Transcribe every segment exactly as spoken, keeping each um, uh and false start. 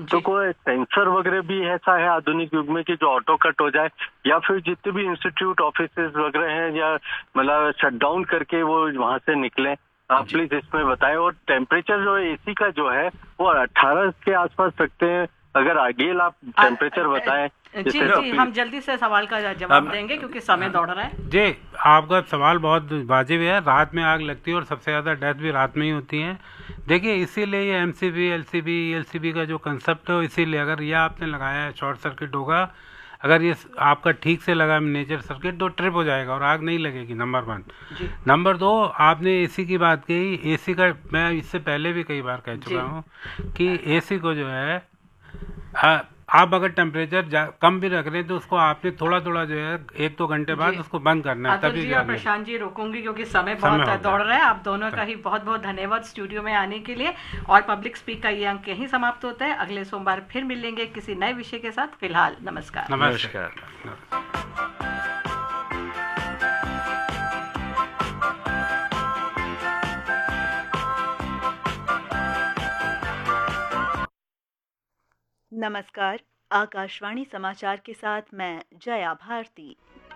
तो कोई सेंसर वगैरह भी ऐसा है आधुनिक युग में कि जो ऑटो कट हो जाए, या फिर जितने भी इंस्टीट्यूट ऑफिसेज वगैरह हैं या मतलब शट डाउन करके वो वहां से निकलें, आप प्लीज इसमें बताएं। और टेम्परेचर जो है एसी का जो है वो अठारह के आसपास रखते हैं, अगर आगे आप टेम्परेचर बताएं। जी जी हम जल्दी से सवाल का जवाब देंगे क्योंकि समय दौड़ रहा है। जी आपका सवाल बहुत वाजिब है। रात में आग लगती है और सबसे ज़्यादा डेथ भी रात में ही होती है। देखिए इसीलिए ये एमसीबी, एलसीबी, ईएलसीबी का जो कंसेप्ट है, इसीलिए अगर ये आपने लगाया है शॉर्ट सर्किट होगा, अगर ये आपका ठीक से लगा मेजर सर्किट तो ट्रिप हो जाएगा और आग नहीं लगेगी, नंबर वन। नंबर दो, आपने एसी की बात कही। एसी का मैं इससे पहले भी कई बार कह चुका हूँ कि एसी को जो है आ, आप अगर टेम्परेचर कम भी रख रहे हैं तो उसको आपने थोड़ा थोड़ा जो है एक दो घंटे बाद उसको बंद करना है, तभी। जी और प्रशांत जी रोकूंगी क्योंकि समय बहुत दौड़ रहा है। आप दोनों का ही बहुत बहुत धन्यवाद स्टूडियो में आने के लिए। और पब्लिक स्पीक का ये अंक यहीं समाप्त होता है। अगले सोमवार फिर मिलेंगे किसी नए विषय के साथ। फिलहाल नमस्कार। नमस्कार। नमस्कार, आकाशवाणी समाचार के साथ मैं जया भारती।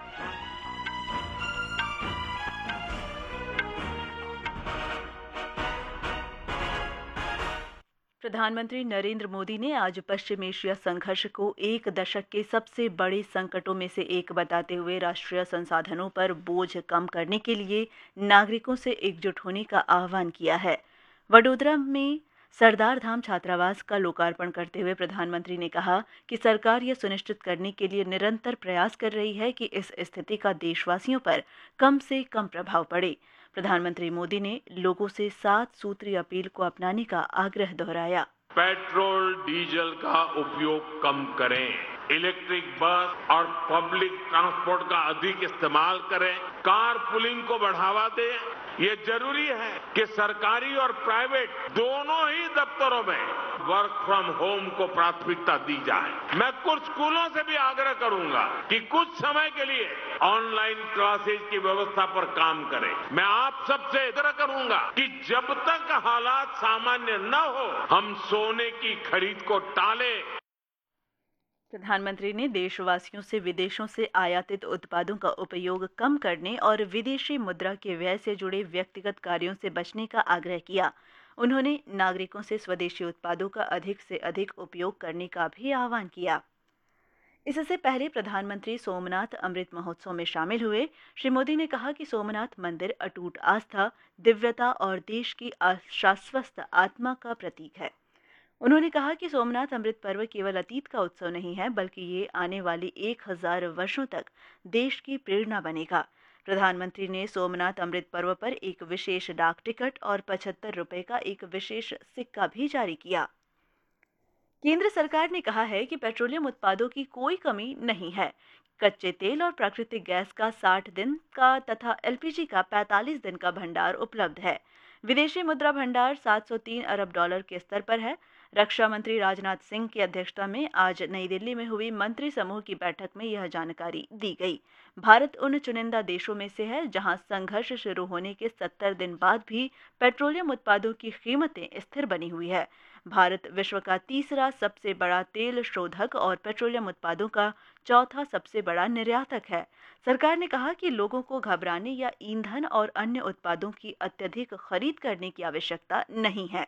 प्रधानमंत्री नरेंद्र मोदी ने आज पश्चिम एशिया संघर्ष को एक दशक के सबसे बड़े संकटों में से एक बताते हुए राष्ट्रीय संसाधनों पर बोझ कम करने के लिए नागरिकों से एकजुट होने का आह्वान किया है। वडोदरा में सरदार धाम छात्रावास का लोकार्पण करते हुए प्रधानमंत्री ने कहा कि सरकार यह सुनिश्चित करने के लिए निरंतर प्रयास कर रही है कि इस स्थिति का देशवासियों पर कम से कम प्रभाव पड़े। प्रधानमंत्री मोदी ने लोगों से सात सूत्री अपील को अपनाने का आग्रह दोहराया। पेट्रोल डीजल का उपयोग कम करें, इलेक्ट्रिक बस और पब्लिक ट्रांसपोर्ट का अधिक इस्तेमाल करें, कार पुलिंग को बढ़ावा दें। ये जरूरी है कि सरकारी और प्राइवेट दोनों ही दफ्तरों में वर्क फ्रॉम होम को प्राथमिकता दी जाए। मैं कुछ स्कूलों से भी आग्रह करूंगा कि कुछ समय के लिए ऑनलाइन क्लासेज की व्यवस्था पर काम करें। मैं आप सबसे आग्रह करूंगा कि जब तक हालात सामान्य न हो हम सोने की खरीद को टालें। प्रधानमंत्री ने देशवासियों से विदेशों से आयातित उत्पादों का उपयोग कम करने और विदेशी मुद्रा के व्यय से जुड़े व्यक्तिगत कार्यों से बचने का आग्रह किया। उन्होंने नागरिकों से स्वदेशी उत्पादों का अधिक से अधिक उपयोग करने का भी आह्वान किया। इससे पहले प्रधानमंत्री सोमनाथ अमृत महोत्सव में शामिल हुए। श्री मोदी ने कहा कि सोमनाथ मंदिर अटूट आस्था, दिव्यता और देश की शाश्वत आत्मा का प्रतीक है। उन्होंने कहा कि सोमनाथ अमृत पर्व केवल अतीत का उत्सव नहीं है, बल्कि ये आने वाली एक हजार वर्षों तक देश की प्रेरणा बनेगा। प्रधानमंत्री ने सोमनाथ अमृत पर्व पर एक विशेष डाक टिकट और पचहत्तर रुपए का एक विशेष सिक्का भी जारी किया। केंद्र सरकार ने कहा है कि पेट्रोलियम उत्पादों की कोई कमी नहीं है। कच्चे तेल और प्राकृतिक गैस का साठ दिन का तथा एलपीजी का पैंतालीस दिन का भंडार उपलब्ध है। विदेशी मुद्रा भंडार सात सौ तीन अरब डॉलर के स्तर पर है। रक्षा मंत्री राजनाथ सिंह की अध्यक्षता में आज नई दिल्ली में हुई मंत्री समूह की बैठक में यह जानकारी दी गई। भारत उन चुनिंदा देशों में से है जहां संघर्ष शुरू होने के सत्तर दिन बाद भी पेट्रोलियम उत्पादों की कीमतें स्थिर बनी हुई है। भारत विश्व का तीसरा सबसे बड़ा तेल शोधक और पेट्रोलियम उत्पादों का चौथा सबसे बड़ा निर्यातक है। सरकार ने कहा कि लोगों को घबराने या ईंधन और अन्य उत्पादों की अत्यधिक खरीद करने की आवश्यकता नहीं है।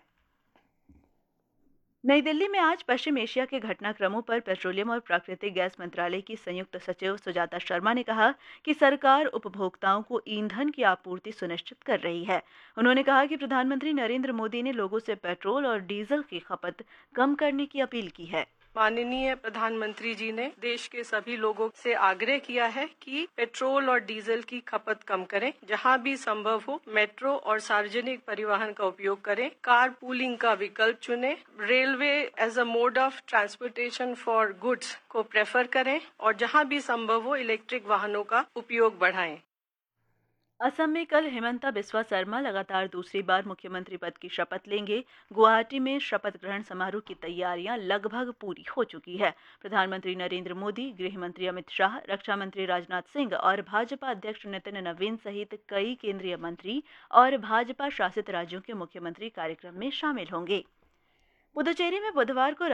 नई दिल्ली में आज पश्चिम एशिया के घटनाक्रमों पर पेट्रोलियम और प्राकृतिक गैस मंत्रालय की संयुक्त सचिव सुजाता शर्मा ने कहा कि सरकार उपभोक्ताओं को ईंधन की आपूर्ति सुनिश्चित कर रही है। उन्होंने कहा कि प्रधानमंत्री नरेंद्र मोदी ने लोगों से पेट्रोल और डीजल की खपत कम करने की अपील की है। माननीय प्रधानमंत्री जी ने देश के सभी लोगों से आग्रह किया है कि पेट्रोल और डीजल की खपत कम करें, जहां भी संभव हो मेट्रो और सार्वजनिक परिवहन का उपयोग करें, कार पूलिंग का विकल्प चुनें, railway as a mode of transportation for goods को प्रेफर करें और जहां भी संभव हो इलेक्ट्रिक वाहनों का उपयोग बढ़ाएं। असम में कल हिमंता बिस्वा शर्मा लगातार दूसरी बार मुख्यमंत्री पद की शपथ लेंगे। गुवाहाटी में शपथ ग्रहण समारोह की तैयारियां लगभग पूरी हो चुकी है। प्रधानमंत्री नरेंद्र मोदी, गृह मंत्री अमित शाह, रक्षा मंत्री राजनाथ सिंह और भाजपा अध्यक्ष नितिन नवीन सहित कई केंद्रीय मंत्री और भाजपा शासित राज्यों के मुख्यमंत्री कार्यक्रम में शामिल होंगे। पुदुचेरी में बुधवार को